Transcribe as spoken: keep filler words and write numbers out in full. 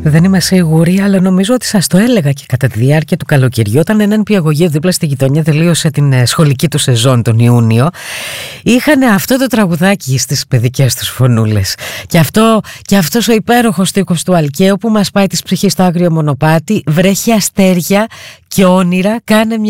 Δεν είμαι σίγουρη, αλλά νομίζω ότι σας το έλεγα και κατά τη διάρκεια του καλοκαιριού, όταν ένα νηπιαγωγείο δίπλα στη γειτονιά τελείωσε την σχολική του σεζόν τον Ιούνιο, είχαν αυτό το τραγουδάκι στις παιδικές τους φωνούλες. Και, αυτό, και αυτός ο υπέροχος στίχος του Αλκαίου που μας πάει της ψυχής στο άγριο μονοπάτι, βρέχει αστέρια και όνειρα, κάνε μια